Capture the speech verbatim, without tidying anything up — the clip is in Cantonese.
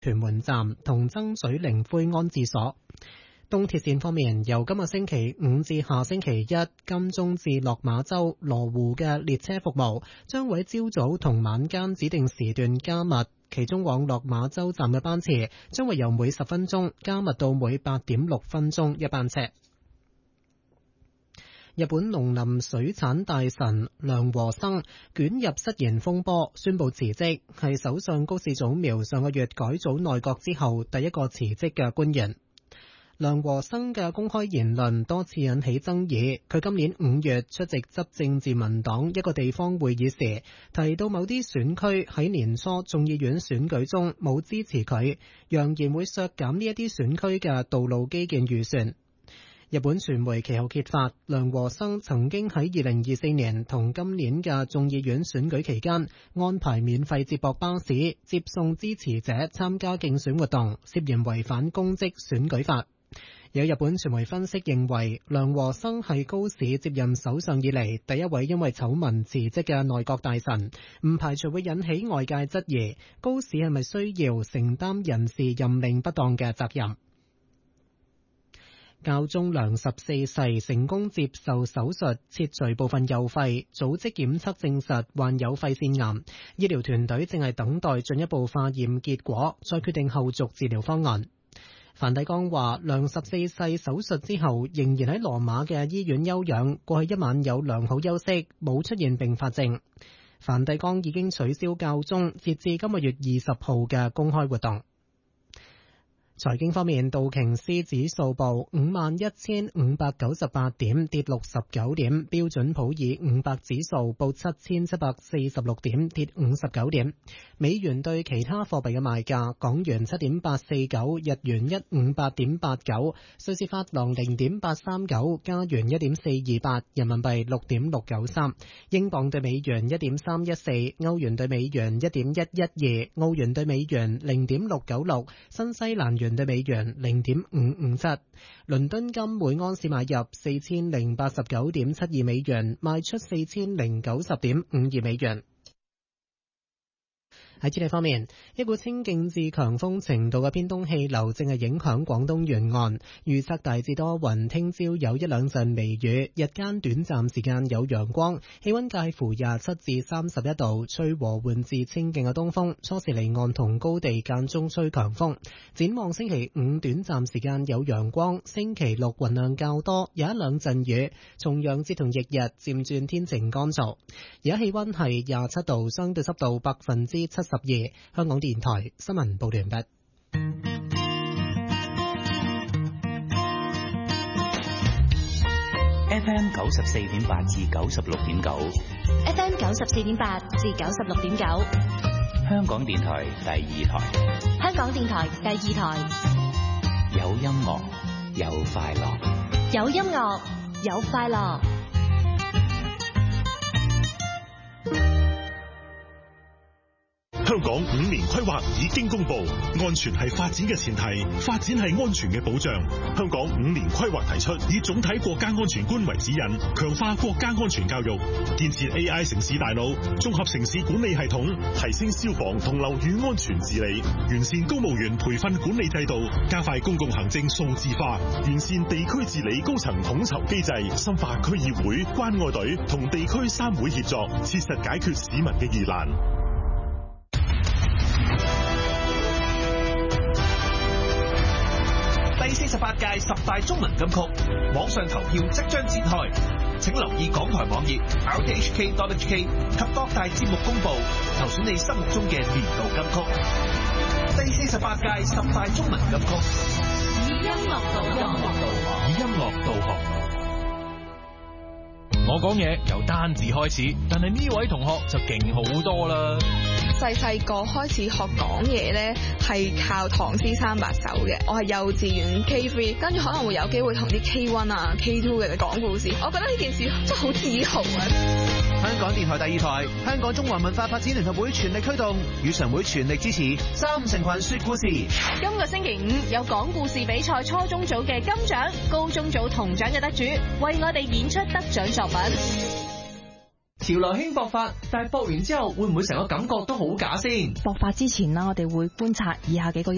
屯門站同曾咀靈灰安置所。東鐵線方面，由今個星期五至下星期一，金鐘至落馬洲羅湖嘅列車服務將會喺朝早同晚間指定時段加密，其中往落馬洲站嘅班次將會由每十分鐘加密到每八點六分鐘一班車。日本農林水產大臣梁和生捲入失言風波，宣布辭職，係首相高市早苗上個月改組內閣之後第一個辭職嘅官員。梁和生嘅公開言論多次引起爭議。佢今年五月出席執政自民黨一個地方會議時，提到某啲選區喺年初眾議院選舉中冇支持佢，揚言會削減呢一啲選區嘅道路基建預算。日本傳媒其後揭發，梁和生曾經喺二零二四年同今年嘅眾議院選舉期間安排免費接駁巴士接送支持者參加競選活動，涉嫌違反公職選舉法。有日本傳媒分析認為，梁和生係高市接任首相以嚟第一位因為醜聞辭職嘅內閣大臣，唔排除會引起外界質疑高市係咪需要承擔人事任命不當嘅責任。教宗良十四世成功接受手術切除部分右肺，組織檢測證實患有肺腺癌，醫療團隊正係等待進一步化驗結果，再決定後續治療方案。梵蒂岡話，良十四世手術之後仍然喺羅馬嘅醫院休養，過去一晚有良好休息，冇出現併發症。梵蒂岡已經取消教宗截至今個月二十號嘅公開活動。財經方面，道瓊斯指數報五萬一千五百九十八點，跌六十九點；標準普爾五百指數報七千七百四十六點，跌五十九點。美元對其他貨幣嘅賣價：港元七點八四九，日元一五八點八九，瑞士法郎零點八三九，加元一點四二八，人民幣六點六九三，英鎊對美元一點三一四，歐元對美元一點一一二，澳元對美元零點六九六，新西蘭元對美元零點五五七。倫敦金每盎司買入四千零八十九點七二美元，賣出四千零九十點五二美元。喺天氣方面，一股清勁至強風程度嘅偏東氣流正係影響廣東沿岸，預測大致多雲，聽朝有一兩陣微雨，日間短暫時間有陽光，氣溫介乎廿七至三十一度，吹和緩至清勁嘅東風，初時離岸同高地間中吹強風。展望星期五短暫時間有陽光，星期六雲量較多，有一兩陣雨，重陽節同翌日漸轉天晴乾燥。而家氣溫係廿七度，相對濕度百分之七十二。香港電台新聞報道完畢。 F M 九十四點八至九十六點九 ，F M 九十四點八至九十六點九， 香港電台第二台， 香港電台第二台， 有音樂，有快樂， 有音樂，有快樂。 香港五年規劃已經公布，安全係發展嘅前提，發展係安全嘅保障。香港五年規劃提出，以總體國家安全觀為指引，強化國家安全教育，建設 A I 城市大腦，綜合城市管理系統，提升消防同樓宇安全治理，完善公務員培訓管理制度，加快公共行政數字化，完善地區治理高層統籌機制，深化區議會、關愛隊同地區三會協作，切實解決市民嘅疑難。 第四十八屆十大中文金曲網上投票即將展開，請留意港台網頁 r t h k dot h k 及各大節目公佈，投選你心目中嘅年度金曲。第四十八屆十大中文金曲， 以音樂導航， 以音樂導航。 我講嘢由單字開始，但係呢位同學就勁好多啦。 細細個開始學講嘢咧，係靠唐詩三百首嘅。我係幼稚園 K 三，跟住可能會有機會同啲 K 一啊、K 二嘅講故事。我覺得呢件事真係好自豪啊！ 香港電台第二台，香港中華文化發展聯合會全力推動，語常會全力支持三五成群說故事。 今個星期五有講故事比賽初中組嘅金獎、高中組銅獎嘅得主，為我哋演出得獎作品。 潮流興搏發，但係搏完之後會唔會成個感覺都好假先？ 搏發之前啦，我哋會觀察以下幾個